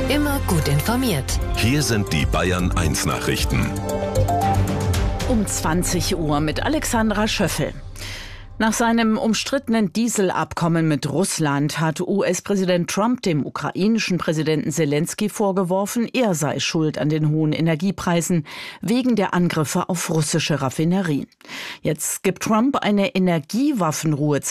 Immer gut informiert. Hier sind die Bayern 1 Nachrichten. Um 20 Uhr mit Alexandra Schöffel. Nach seinem umstrittenen Dieselabkommen mit Russland hat US-Präsident Trump dem ukrainischen Präsidenten Selenskyj vorgeworfen, er sei schuld an den hohen Energiepreisen wegen der Angriffe auf russische Raffinerien. Jetzt gibt Trump eine Energiewaffenruhe